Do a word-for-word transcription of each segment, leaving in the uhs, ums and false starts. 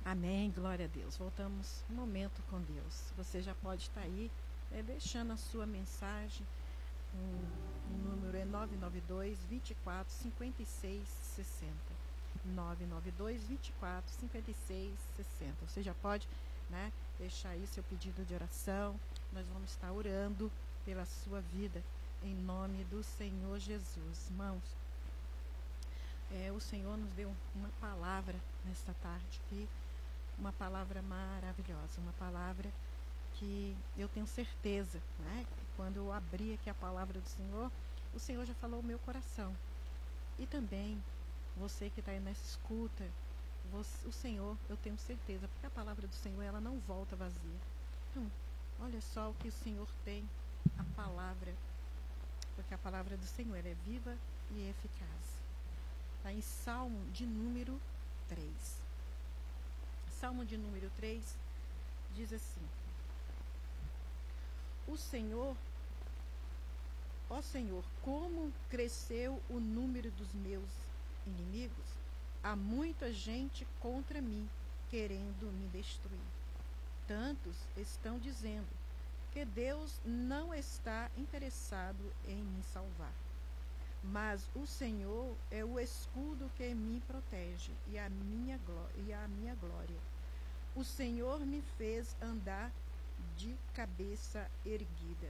Amém, glória a Deus. Voltamos um momento com Deus. Você já pode estar aí, é, deixando a sua mensagem. O, o número é nove nove dois, vinte e quatro, cinquenta e seis, sessenta. nove nove dois, vinte e quatro, cinquenta e seis, sessenta. Você já pode, né, deixar aí seu pedido de oração. Nós vamos estar orando pela sua vida, em nome do Senhor Jesus. Irmãos, é, o Senhor nos deu uma palavra nesta tarde aqui. Uma palavra maravilhosa, uma palavra que eu tenho certeza, né? Quando eu abri aqui a palavra do Senhor, o Senhor já falou o meu coração. E também, você que está aí nessa escuta, você, o Senhor, eu tenho certeza, porque a palavra do Senhor, ela não volta vazia. Então, olha só o que o Senhor tem, a palavra, porque a palavra do Senhor, ela é viva e eficaz. Está em Salmo de número três. Salmo de número três diz assim: O Senhor, ó Senhor, como cresceu o número dos meus inimigos, há muita gente contra mim, querendo me destruir. Tantos estão dizendo que Deus não está interessado em me salvar. Mas o Senhor é o escudo que me protege e a minha glória, e a minha glória. O Senhor me fez andar de cabeça erguida.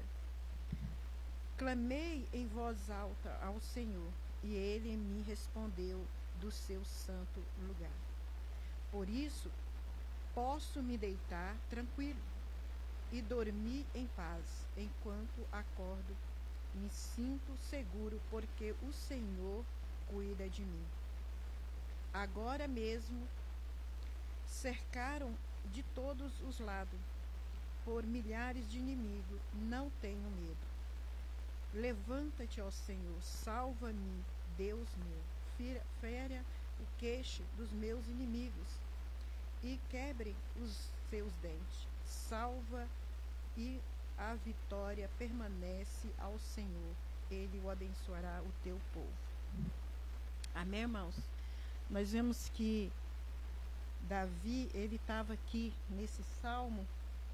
Clamei em voz alta ao Senhor, e Ele me respondeu do seu santo lugar. Por isso, posso me deitar tranquilo e dormir em paz, enquanto acordo. Me sinto seguro, porque o Senhor cuida de mim. Agora mesmo cercaram de todos os lados, por milhares de inimigos, não tenho medo. Levanta-te, ó Senhor, salva-me, Deus meu. Fere o queixo dos meus inimigos e quebre os seus dentes. Salva e a vitória permanece ao Senhor. Ele o abençoará, o teu povo. Amém, irmãos? Nós vemos que Davi, ele estava aqui nesse salmo,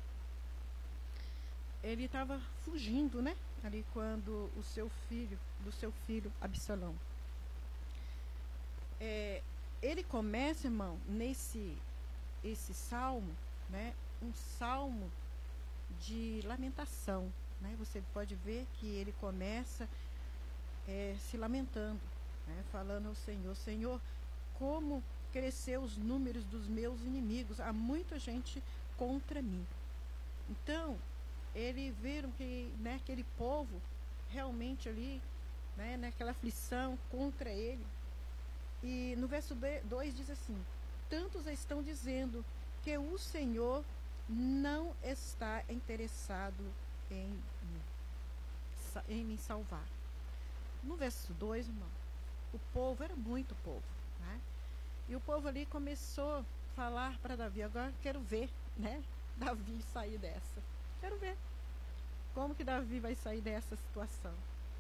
ele estava fugindo, né? Ali quando o seu filho, do seu filho Absalão. É, ele começa, irmão, nesse esse salmo, né? Um salmo de lamentação, né? Você pode ver que ele começa é, se lamentando, né? Falando ao Senhor: Senhor, como cresceu os números dos meus inimigos, há muita gente contra mim. Então, eles viram que, né, aquele povo realmente ali, né, naquela aflição contra ele. E no verso dois diz assim: tantos estão dizendo que o Senhor não está interessado em mim, em me salvar. No verso dois, irmão, o povo era muito povo, né? E o povo ali começou a falar para Davi: agora quero ver, né, Davi sair dessa. Quero ver como que Davi vai sair dessa situação.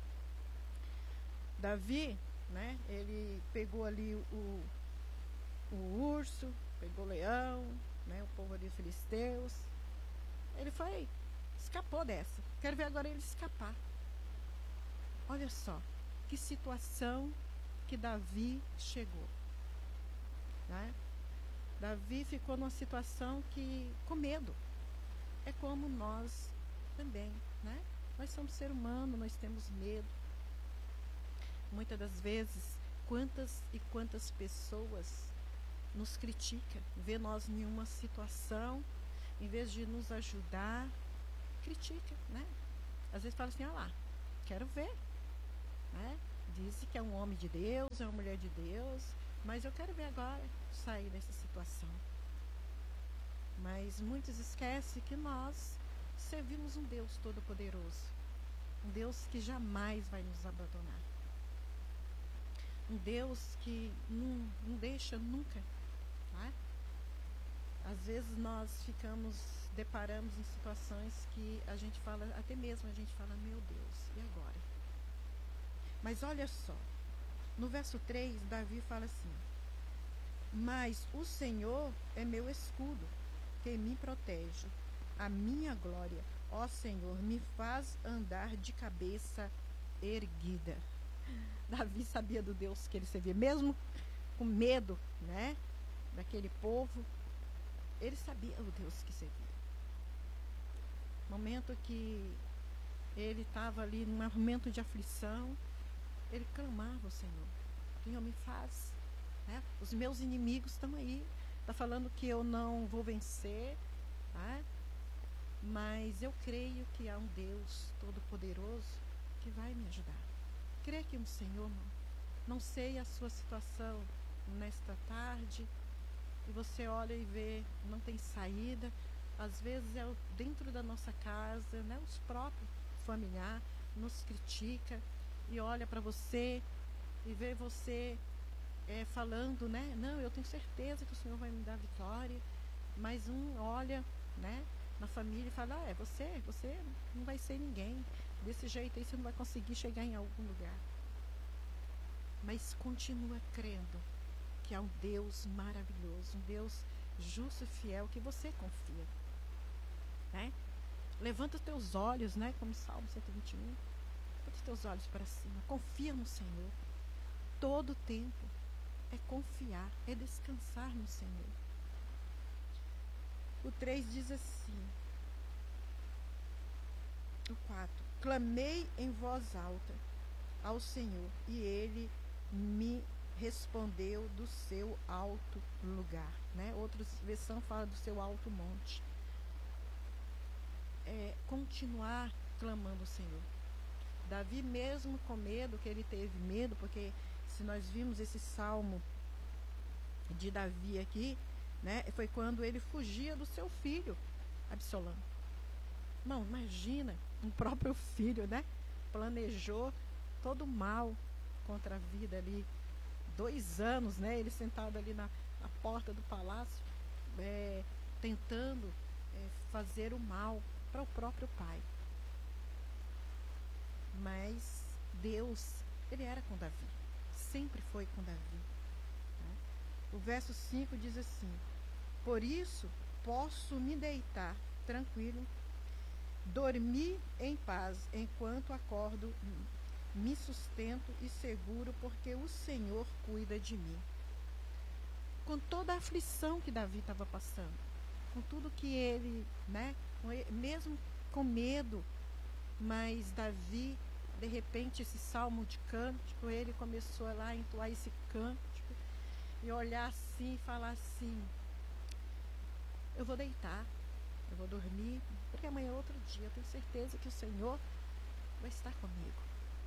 Davi, né, ele pegou ali o, o urso, pegou o leão, né, o povo ali, os filisteus. Ele foi, escapou dessa. Quero ver agora ele escapar. Olha só, que situação que Davi chegou, né? Davi ficou numa situação que, com medo. É como nós também, né? Nós somos ser humano, nós temos medo. Muitas das vezes, quantas e quantas pessoas nos criticam, vê nós em uma situação, em vez de nos ajudar, critica, né? Às vezes fala assim: ah lá, quero ver, né? Diz que é um homem de Deus, é uma mulher de Deus, mas eu quero ver agora sair dessa situação. Mas muitos esquecem que nós servimos um Deus todo-poderoso, um Deus que jamais vai nos abandonar, um Deus que não, não deixa nunca, né? Às vezes nós ficamos, deparamos em situações que a gente fala, até mesmo a gente fala: meu Deus, e agora? Mas olha só, no verso três, Davi fala assim: Mas o Senhor é meu escudo, que me protege, a minha glória. Ó Senhor, me faz andar de cabeça erguida. Davi sabia do Deus que ele servia, mesmo com medo, né, daquele povo, ele sabia o Deus que servia. Momento que ele estava ali num momento de aflição, ele clamava ao Senhor: Senhor, me faz, né? Os meus inimigos estão aí, está falando que eu não vou vencer, tá? Mas eu creio que há um Deus todo-poderoso que vai me ajudar. Crê que um Senhor, não, não sei a sua situação nesta tarde, e você olha e vê, não tem saída. Às vezes é dentro da nossa casa, né, os próprios familiares nos critica e olha para você e vê você é, falando, né, não, eu tenho certeza que o Senhor vai me dar vitória, mas um olha, né, na família e fala: ah, é você, você não vai ser ninguém, desse jeito aí você não vai conseguir chegar em algum lugar. Mas continua crendo que há um Deus maravilhoso, um Deus justo e fiel que você confia, né? Levanta os teus olhos, né, como Salmo cento e vinte e um, levanta os teus olhos para cima, confia no Senhor. Todo tempo é confiar, é descansar no Senhor. O três diz assim, o quatro: clamei em voz alta ao Senhor, e Ele me respondeu do seu alto lugar, né? Outra versão fala do seu alto monte. É, continuar clamando ao Senhor. Davi, mesmo com medo, que ele teve medo, porque se nós vimos esse salmo de Davi aqui, né, foi quando ele fugia do seu filho Absalão. Não, imagina, um próprio filho, né, planejou todo o mal contra a vida ali, dois anos, né, ele sentado ali na, na porta do palácio, é, tentando é, fazer o mal para o próprio pai. Mas Deus, ele era com Davi, sempre foi com Davi, né? O verso cinco diz assim: por isso posso me deitar tranquilo, dormir em paz enquanto acordo, me sustento e seguro, porque o Senhor cuida de mim. Com toda a aflição que Davi estava passando, com tudo que ele, né, mesmo com medo, mas Davi, de repente, esse salmo de cântico, ele começou a lá a entoar esse cântico e olhar assim e falar assim: eu vou deitar, eu vou dormir, porque amanhã é outro dia, eu tenho certeza que o Senhor vai estar comigo.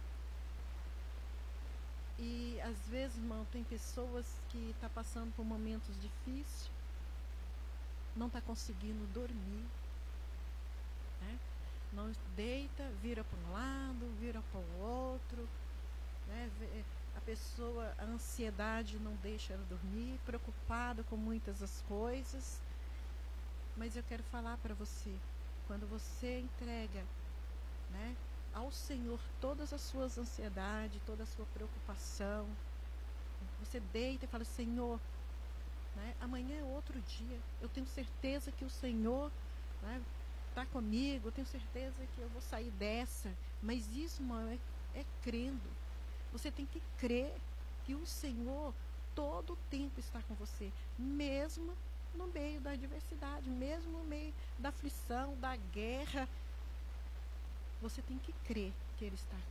E às vezes, irmão, tem pessoas que estão tá passando por momentos difíceis, não está conseguindo dormir, né? Não deita, vira para um lado, vira para o outro, né? A pessoa, a ansiedade não deixa ela dormir, preocupada com muitas das coisas. Mas eu quero falar para você, quando você entrega, né, ao Senhor todas as suas ansiedades, toda a sua preocupação, você deita e fala: Senhor, né, amanhã é outro dia, eu tenho certeza que o Senhor, né, está comigo, eu tenho certeza que eu vou sair dessa. Mas isso, irmão, é, é crendo. Você tem que crer que o Senhor todo o tempo está com você, mesmo no meio da adversidade, mesmo no meio da aflição, da guerra. Você tem que crer que Ele está.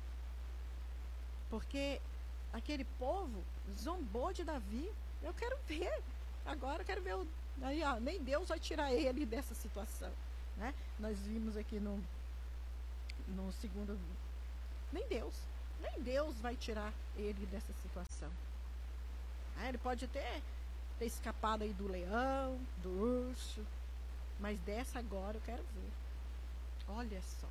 Porque aquele povo zombou de Davi. Eu quero ver, agora eu quero ver, o, aí, ó, nem Deus vai tirar ele dessa situação, né? Nós vimos aqui no, no segundo, nem Deus, nem Deus vai tirar ele dessa situação. Ah, ele pode até ter escapado aí do leão, do urso, mas dessa agora eu quero ver. Olha só.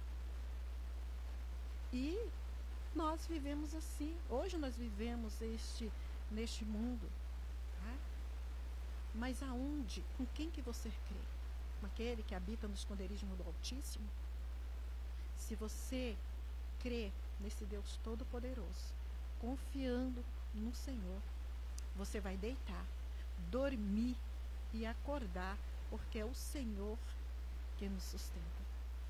E nós vivemos assim. Hoje nós vivemos este, neste mundo. Tá? Mas aonde? Com quem que você crê? Com aquele que habita no esconderijo do Altíssimo? Se você crê nesse Deus Todo-Poderoso, confiando no Senhor, você vai deitar, dormir e acordar, porque é o Senhor que nos sustenta.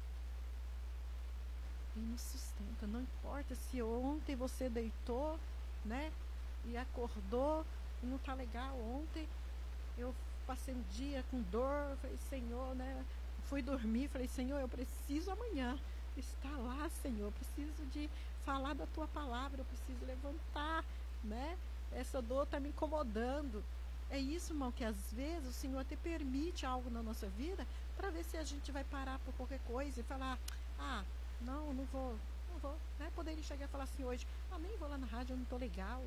E nos sustenta. Não importa se ontem você deitou, né, e acordou e não tá legal. Ontem eu passei um dia com dor, falei, Senhor, né, fui dormir, falei, Senhor, eu preciso amanhã estar lá, Senhor, eu preciso de falar da tua palavra, eu preciso levantar, né, essa dor está me incomodando. É isso, irmão, que às vezes o Senhor até permite algo na nossa vida para ver se a gente vai parar por qualquer coisa e falar, ah, não, não vou, não vou, né? Poderia chegar e falar assim hoje, ah, nem vou lá na rádio, eu não estou legal.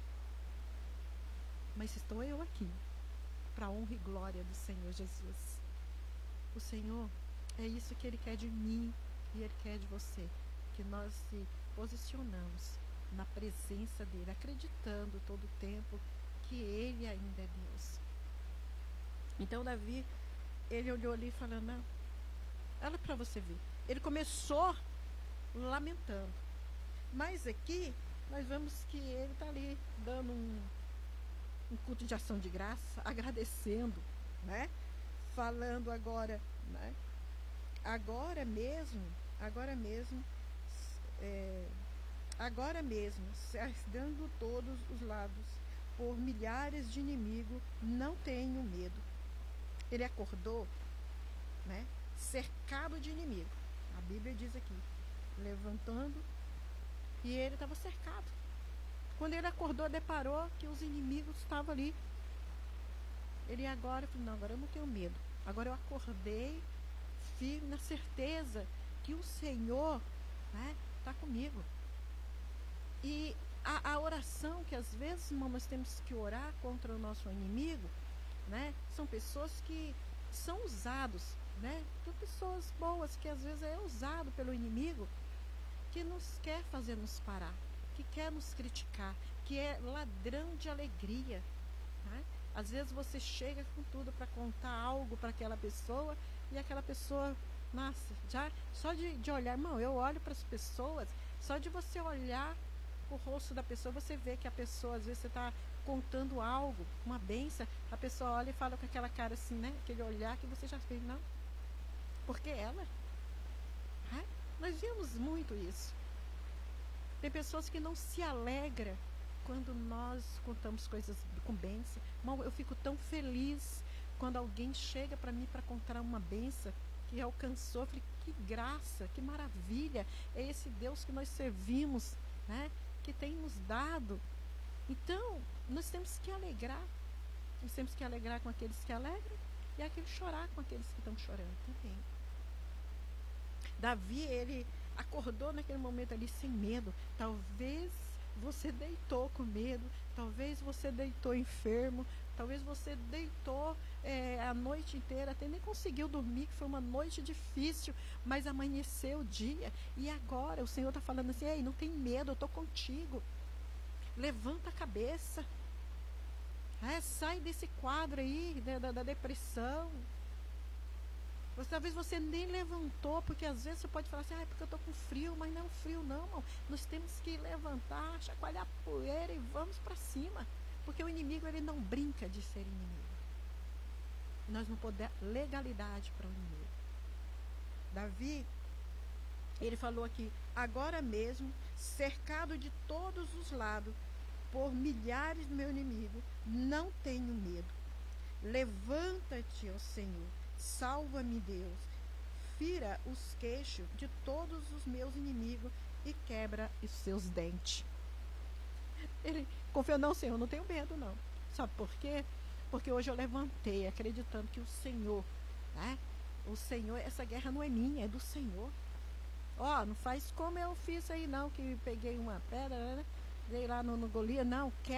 Mas estou eu aqui, para a honra e glória do Senhor Jesus. O Senhor, é isso que Ele quer de mim e Ele quer de você, que nós se posicionamos na presença dEle, acreditando todo o tempo que Ele ainda é Deus. Então Davi, ele olhou ali falando, não, olha para você ver, ele começou lamentando, mas aqui nós vemos que ele está ali dando um, um culto de ação de graça, agradecendo, né? Falando agora, né? Agora mesmo, agora mesmo, é, agora mesmo, cercando todos os lados, por milhares de inimigos, não tenho medo. Ele acordou, né, cercado de inimigo. A Bíblia diz aqui, levantando, e ele estava cercado. Quando ele acordou, deparou que os inimigos estavam ali. Ele agora falou, não, agora eu não tenho medo. Agora eu acordei firme na certeza que o Senhor, né, está comigo. E a, a oração que às vezes, irmão, nós temos que orar contra o nosso inimigo, né, são pessoas que são usados, né, são pessoas boas que às vezes é usado pelo inimigo, que nos quer fazer nos parar, que quer nos criticar, que é ladrão de alegria, né? Às vezes você chega com tudo para contar algo para aquela pessoa e aquela pessoa, nossa, já só de, de olhar, irmão, eu olho para as pessoas, só de você olhar o rosto da pessoa, você vê que a pessoa, às vezes você está contando algo, uma bênção, a pessoa olha e fala com aquela cara assim, né? Aquele olhar que você já fez, não? Porque ela, é? Nós vimos muito isso. Tem pessoas que não se alegram quando nós contamos coisas com bênção. Irmão, eu fico tão feliz quando alguém chega para mim para contar uma bênção que alcançou. Eu falei, que graça, que maravilha, é esse Deus que nós servimos, né? Que tem nos dado. Então, nós temos que alegrar. Nós temos que alegrar com aqueles que alegram e aqueles chorar com aqueles que estão chorando também. Davi, ele acordou naquele momento ali sem medo. Talvez você deitou com medo, talvez você deitou enfermo, talvez você deitou é, a noite inteira, até nem conseguiu dormir, que foi uma noite difícil, mas amanheceu o dia, e agora o Senhor está falando assim, ei, não tem medo, eu estou contigo, levanta a cabeça, é, sai desse quadro aí da, da, da depressão. Você, talvez você nem levantou, porque às vezes você pode falar assim, ah, é porque eu estou com frio, mas não é um frio não, irmão. Nós temos que levantar, chacoalhar a poeira e vamos para cima, porque o inimigo, ele não brinca de ser inimigo. Nós não podemos dar legalidade para o inimigo. Davi, ele falou aqui, agora mesmo, cercado de todos os lados, por milhares do meu inimigo, não tenho medo. Levanta-te, ó Senhor. Salva-me, Deus, fira os queixos de todos os meus inimigos e quebra os seus dentes. Ele confiou, não, Senhor, não tenho medo, não. Sabe por quê? Porque hoje eu levantei acreditando que o Senhor, né? O Senhor, essa guerra não é minha, é do Senhor. Ó, não faz como eu fiz aí, não, que peguei uma pedra, né? Dei lá no, no Golias, não, quebra.